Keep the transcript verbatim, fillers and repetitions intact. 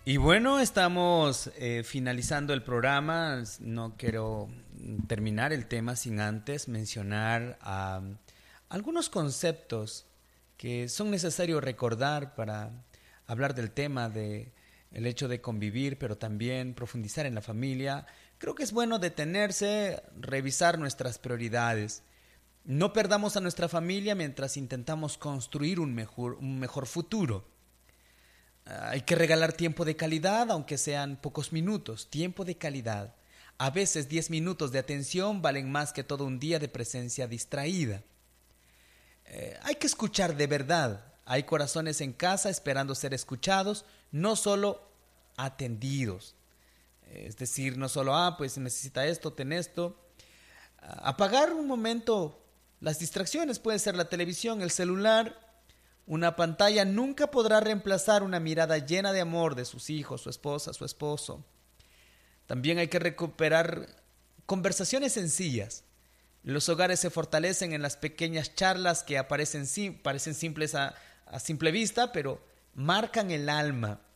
Y bueno, estamos eh, finalizando el programa. No quiero terminar el tema sin antes mencionar ah, algunos conceptos que son necesarios recordar para hablar del tema de el hecho de convivir, pero también profundizar en la familia. Creo que es bueno detenerse, revisar nuestras prioridades. No perdamos a nuestra familia mientras intentamos construir un mejor, un mejor futuro. Hay que regalar tiempo de calidad, aunque sean pocos minutos, tiempo de calidad. A veces diez minutos de atención valen más que todo un día de presencia distraída. Eh, hay que escuchar de verdad. Hay corazones en casa esperando ser escuchados, no solo atendidos. Es decir, no solo, ah, pues necesita esto, ten esto. Apagar un momento las distracciones, puede ser la televisión, el celular. Una pantalla nunca podrá reemplazar una mirada llena de amor de sus hijos, su esposa, su esposo. También hay que recuperar conversaciones sencillas. Los hogares se fortalecen en las pequeñas charlas que aparecen, parecen simples a, a simple vista, pero marcan el alma.